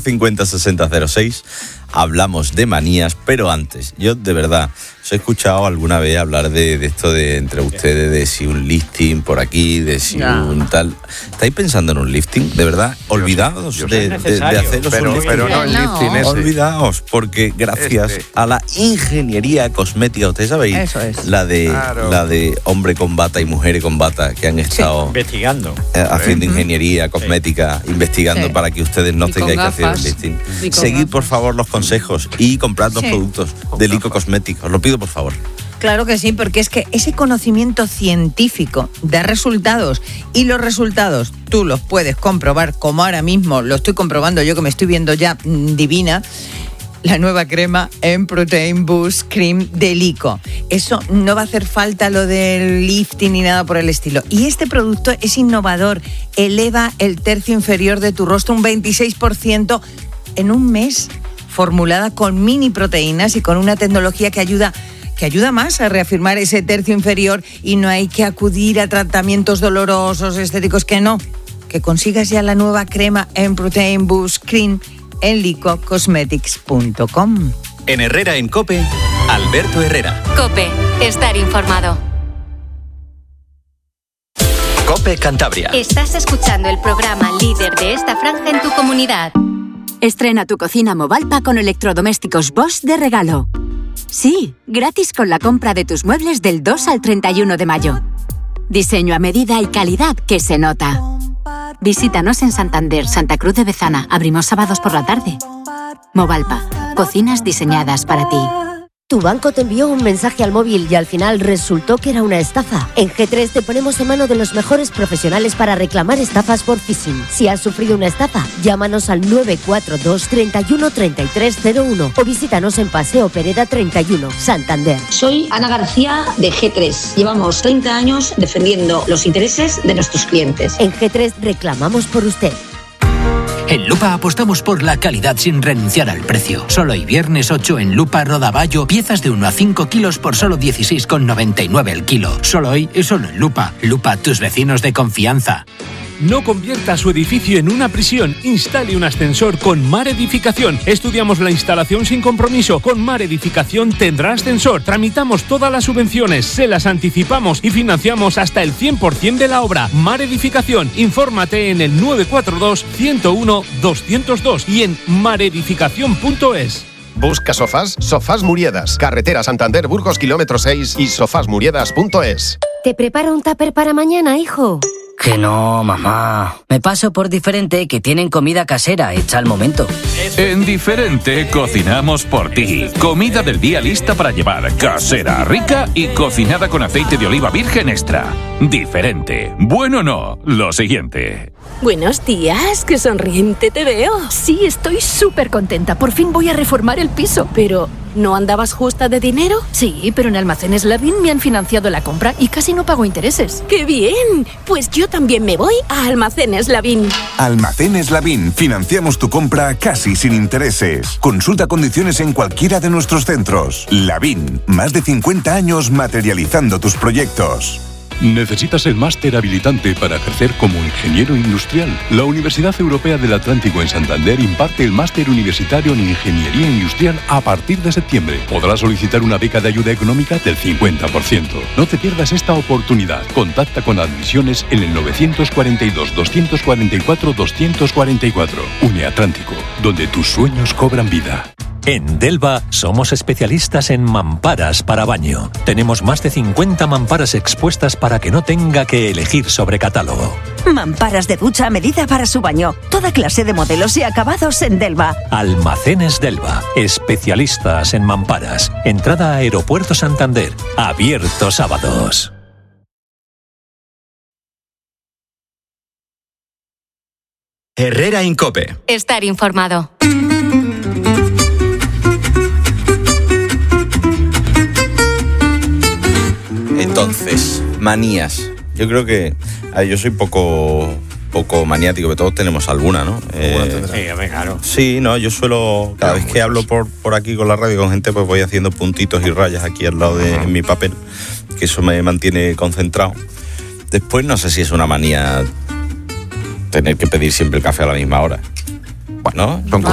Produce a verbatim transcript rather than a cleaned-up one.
cincuenta sesenta cero seis. Hablamos de manías, pero antes, yo de verdad, os he escuchado alguna vez hablar de, de esto de entre ustedes, de si un lifting por aquí, de si no. un tal... ¿Estáis pensando en un lifting? De verdad, olvidaos yo, yo de, de, de haceros pero, un lifting. Pero no el lifting ese. Olvidaos, porque gracias este. a la ingeniería cosmética, ustedes sabéis, Eso es. la de claro. la de hombre con bata y mujer con bata, que han estado sí. investigando, eh, haciendo ingeniería cosmética, sí. investigando sí. para que ustedes no y tengáis que hacer un lifting. Seguid, por favor, los consejos y comprad los sí. productos de Lico Cosméticos. Os lo pido, por favor. Claro que sí, porque es que ese conocimiento científico de resultados y los resultados tú los puedes comprobar, como ahora mismo lo estoy comprobando yo, que me estoy viendo ya mmm, divina. La nueva crema en Protein Boost Cream de Lico. Eso no va a hacer falta lo del lifting ni nada por el estilo. Y este producto es innovador. Eleva el tercio inferior de tu rostro un veintiséis por ciento en un mes. Formulada con mini proteínas y con una tecnología que ayuda, que ayuda más a reafirmar ese tercio inferior, y no hay que acudir a tratamientos dolorosos, estéticos, que no. Que consigas ya la nueva crema en Protein Boost Cream en lico cosmetics punto com. En Herrera en COPE, Alberto Herrera. COPE, estar informado. COPE Cantabria. Estás escuchando el programa líder de esta franja en tu comunidad. Estrena tu cocina Movalpa con electrodomésticos Bosch de regalo. Sí, gratis con la compra de tus muebles del dos al treinta y uno de mayo. Diseño a medida y calidad que se nota. Visítanos en Santander, Santa Cruz de Bezana. Abrimos sábados por la tarde. Movalpa, cocinas diseñadas para ti. Tu banco te envió un mensaje al móvil y al final resultó que era una estafa. En G tres te ponemos en mano de los mejores profesionales para reclamar estafas por phishing. Si has sufrido una estafa, llámanos al nueve cuatro dos, treinta y uno, treinta y tres cero uno o visítanos en Paseo Pereda treinta y uno, Santander. Soy Ana García de G tres. Llevamos treinta años defendiendo los intereses de nuestros clientes. En G tres reclamamos por usted. En Lupa apostamos por la calidad sin renunciar al precio. Solo hoy viernes ocho en Lupa Rodaballo, piezas de uno a cinco kilos por solo dieciséis con noventa y nueve el kilo. Solo hoy y solo en Lupa. Lupa, tus vecinos de confianza. No convierta su edificio en una prisión. Instale un ascensor con Mar Edificación. Estudiamos la instalación sin compromiso. Con Mar Edificación tendrá ascensor. Tramitamos todas las subvenciones, se las anticipamos y financiamos hasta el cien por ciento de la obra. Mar Edificación. Infórmate en el nueve cuatro dos, ciento uno, doscientos dos y en maredificación punto es. Busca sofás, Sofás Muriedas, carretera Santander Burgos kilómetro seis y sofás muriedas punto es. ¿Te preparo un tupper para mañana, hijo? Que no, mamá. Me paso por Diferente, que tienen comida casera hecha al momento. En Diferente cocinamos por ti. Comida del día lista para llevar, casera, rica y cocinada con aceite de oliva virgen extra. Diferente. Bueno, no. Lo siguiente. Buenos días, qué sonriente te veo. Sí, estoy súper contenta. Por fin voy a reformar el piso. Pero, ¿no andabas justa de dinero? Sí, pero en Almacenes Lavín me han financiado la compra y casi no pago intereses. ¡Qué bien! Pues yo también me voy a Almacenes Lavín. Almacenes Lavín. Financiamos tu compra casi sin intereses. Consulta condiciones en cualquiera de nuestros centros. Lavín. Más de cincuenta años materializando tus proyectos. ¿Necesitas el máster habilitante para ejercer como ingeniero industrial? La Universidad Europea del Atlántico en Santander imparte el máster universitario en Ingeniería Industrial a partir de septiembre. Podrás solicitar una beca de ayuda económica del cincuenta por ciento. No te pierdas esta oportunidad. Contacta con admisiones en el nueve cuatro dos, dos cuatro cuatro, dos cuatro cuatro. Uniatlántico, donde tus sueños cobran vida. En Delva somos especialistas en mamparas para baño. Tenemos más de cincuenta mamparas expuestas para que no tenga que elegir sobre catálogo. Mamparas de ducha a medida para su baño. Toda clase de modelos y acabados en Delva. Almacenes Delva. Especialistas en mamparas. Entrada a Aeropuerto Santander. Abierto sábados. Herrera en COPE. Estar informado. Entonces, manías. Yo creo que... A ver, yo soy poco poco maniático, pero todos tenemos alguna, ¿no? Eh, sí, a ver, claro. Sí, no, yo suelo... Cada vez que hablo por, por aquí con la radio con gente, pues voy haciendo puntitos y rayas aquí al lado de en mi papel, que eso me mantiene concentrado. Después no sé si es una manía tener que pedir siempre el café a la misma hora. Bueno, son ah,